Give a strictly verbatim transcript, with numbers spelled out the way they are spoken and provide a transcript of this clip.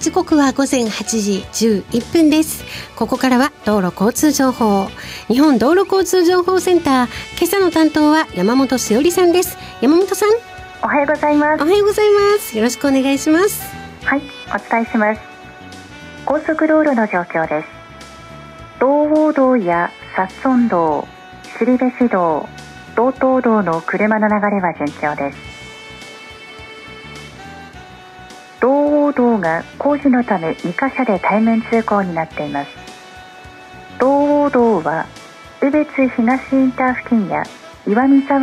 時刻はごぜんはちじじゅういっぷんです。ここからは道路交通情報、日本道路交通情報センター、今朝の担当は山本しおりさんです。山本さん、 おはようございます。 おはようございます。よろしくお願いします。 はい、お伝えします。高速道路の状況です。道央道や札尊道、後部道、道東道の車の流れは順調です。道央道が工事のためにかしゃで対面通行になっています。道央道は宇別東インター付近や岩見沢